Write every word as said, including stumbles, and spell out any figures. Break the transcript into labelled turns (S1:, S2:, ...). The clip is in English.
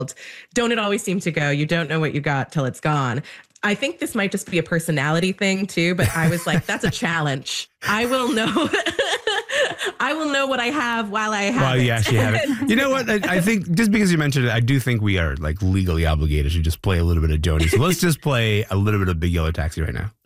S1: don't it always seem to go? You don't know what you got till it's gone. I think this might just be a personality thing too, but I was like, that's a challenge. I will know. I will know what I have while I have
S2: well,
S1: it.
S2: you actually have it. You know what? I, I think just because you mentioned it, I do think we are like legally obligated to just play a little bit of Joni. So let's just play a little bit of Big Yellow Taxi right now.